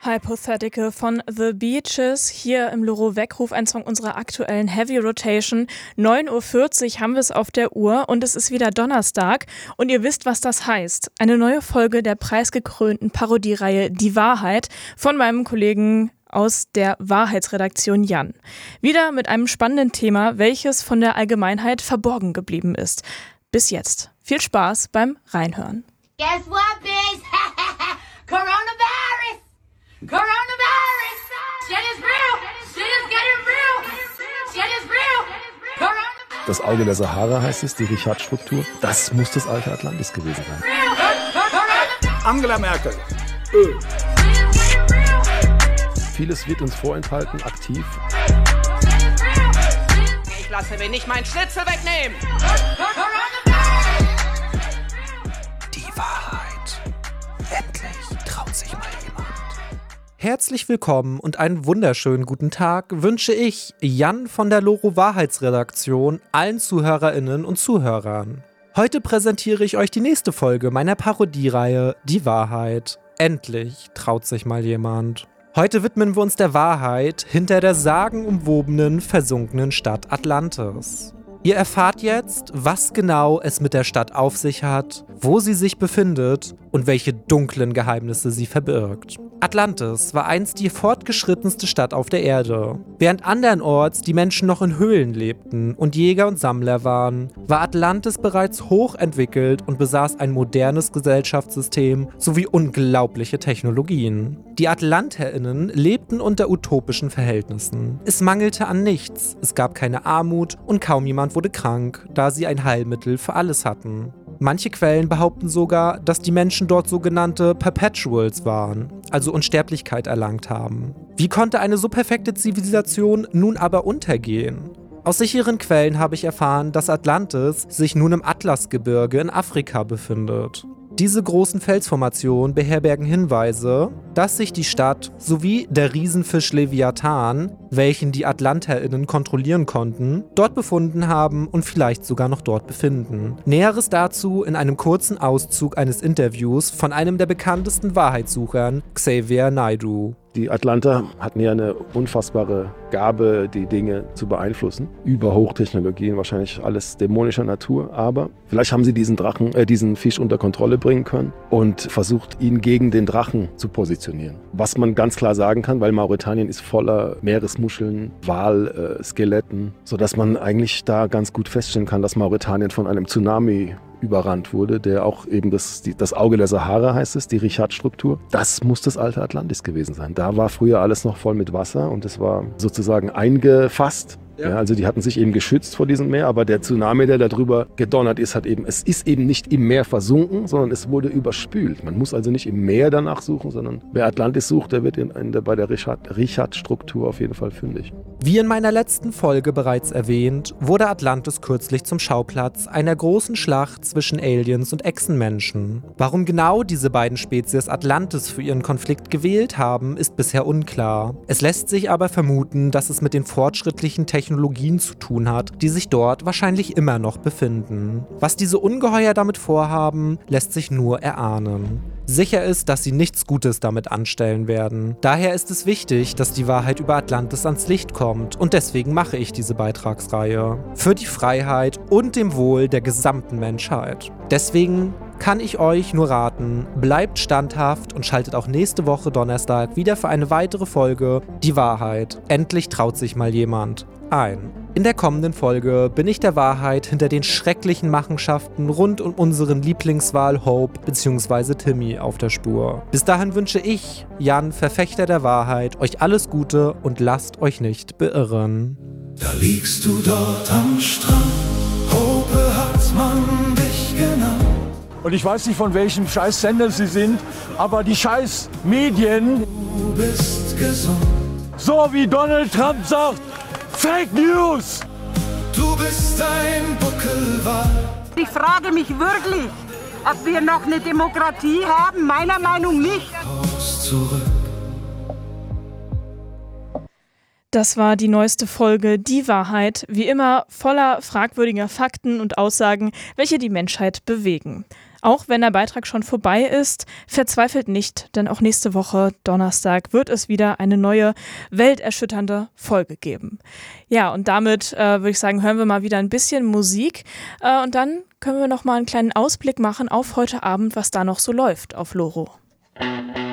Hypothetical von The Beaches, hier im Loro Weckruf, ein Song unserer aktuellen Heavy Rotation. 9:40 Uhr haben wir es auf der Uhr und es ist wieder Donnerstag und ihr wisst, was das heißt. Eine neue Folge der preisgekrönten Parodiereihe Die Wahrheit von meinem Kollegen aus der Wahrheitsredaktion Jan. Wieder mit einem spannenden Thema, welches von der Allgemeinheit verborgen geblieben ist. Bis jetzt. Viel Spaß beim Reinhören. Guess what, bitch? Coronavirus! Coronavirus! Shit is real! Shit is getting real! Shit is real! Coronavirus! Das Auge der Sahara heißt es, die Richard-Struktur. Das muss das alte Atlantis gewesen sein. Angela Merkel. Vieles wird uns vorenthalten, aktiv. Ich lasse mir nicht meinen Schnitzel wegnehmen! Die Wahrheit. Endlich traut sich mal jemand. Herzlich willkommen und einen wunderschönen guten Tag wünsche ich, Jan von der Loro Wahrheitsredaktion, allen ZuhörerInnen und Zuhörern. Heute präsentiere ich euch die nächste Folge meiner Parodiereihe Die Wahrheit. Endlich traut sich mal jemand. Heute widmen wir uns der Wahrheit hinter der sagenumwobenen, versunkenen Stadt Atlantis. Ihr erfahrt jetzt, was genau es mit der Stadt auf sich hat, wo sie sich befindet und welche dunklen Geheimnisse sie verbirgt. Atlantis war einst die fortgeschrittenste Stadt auf der Erde. Während andernorts die Menschen noch in Höhlen lebten und Jäger und Sammler waren, war Atlantis bereits hochentwickelt und besaß ein modernes Gesellschaftssystem sowie unglaubliche Technologien. Die AtlantherInnen lebten unter utopischen Verhältnissen. Es mangelte an nichts, es gab keine Armut und kaum jemand wurde krank, da sie ein Heilmittel für alles hatten. Manche Quellen behaupten sogar, dass die Menschen dort sogenannte Perpetuals waren, also Unsterblichkeit erlangt haben. Wie konnte eine so perfekte Zivilisation nun aber untergehen? Aus sicheren Quellen habe ich erfahren, dass Atlantis sich nun im Atlasgebirge in Afrika befindet. Diese großen Felsformationen beherbergen Hinweise, dass sich die Stadt sowie der Riesenfisch Leviathan, welchen die AtlantherInnen kontrollieren konnten, dort befunden haben und vielleicht sogar noch dort befinden. Näheres dazu in einem kurzen Auszug eines Interviews von einem der bekanntesten Wahrheitssuchern, Xavier Naidoo. Die Atlanter hatten ja eine unfassbare Gabe, die Dinge zu beeinflussen. Über Hochtechnologien, wahrscheinlich alles dämonischer Natur. Aber vielleicht haben sie diesen Fisch unter Kontrolle bringen können und versucht, ihn gegen den Drachen zu positionieren. Was man ganz klar sagen kann, weil Mauretanien ist voller Meeresmuscheln, Walskeletten, sodass man eigentlich da ganz gut feststellen kann, dass Mauretanien von einem Tsunami überrannt wurde, der auch eben das Auge der Sahara heißt es, die Richard-Struktur. Das muss das alte Atlantis gewesen sein. Da war früher alles noch voll mit Wasser und es war sozusagen eingefasst. Ja, also die hatten sich eben geschützt vor diesem Meer, aber der Tsunami, der da drüber gedonnert ist, es ist eben nicht im Meer versunken, sondern es wurde überspült. Man muss also nicht im Meer danach suchen, sondern wer Atlantis sucht, der wird bei der Richard-Struktur auf jeden Fall fündig. Wie in meiner letzten Folge bereits erwähnt, wurde Atlantis kürzlich zum Schauplatz einer großen Schlacht zwischen Aliens und Echsenmenschen. Warum genau diese beiden Spezies Atlantis für ihren Konflikt gewählt haben, ist bisher unklar. Es lässt sich aber vermuten, dass es mit den fortschrittlichen Technologien zu tun hat, die sich dort wahrscheinlich immer noch befinden. Was diese Ungeheuer damit vorhaben, lässt sich nur erahnen. Sicher ist, dass sie nichts Gutes damit anstellen werden. Daher ist es wichtig, dass die Wahrheit über Atlantis ans Licht kommt und deswegen mache ich diese Beitragsreihe. Für die Freiheit und dem Wohl der gesamten Menschheit. Deswegen kann ich euch nur raten, bleibt standhaft und schaltet auch nächste Woche Donnerstag wieder für eine weitere Folge Die Wahrheit. Endlich traut sich mal jemand ein. In der kommenden Folge bin ich der Wahrheit hinter den schrecklichen Machenschaften rund um unseren Lieblingswal Hope bzw. Timmy auf der Spur. Bis dahin wünsche ich, Jan, Verfechter der Wahrheit, euch alles Gute und lasst euch nicht beirren. Da liegst du dort am Strand, Hope hat man dich genannt. Und ich weiß nicht, von welchem Scheiß-Sender sie sind, aber die Scheiß-Medien, Du bist gesund, so wie Donald Trump sagt, Fake News! du bist ein Buckelwal. Ich frage mich wirklich, ob wir noch eine Demokratie haben. Meiner Meinung nicht. Zurück. Das war die neueste Folge Die Wahrheit, wie immer voller fragwürdiger Fakten und Aussagen, welche die Menschheit bewegen. Auch wenn der Beitrag schon vorbei ist, verzweifelt nicht, denn auch nächste Woche, Donnerstag, wird es wieder eine neue, welterschütternde Folge geben. Ja, und damit würde ich sagen, hören wir mal wieder ein bisschen Musik und dann können wir noch mal einen kleinen Ausblick machen auf heute Abend, was da noch so läuft auf Loro.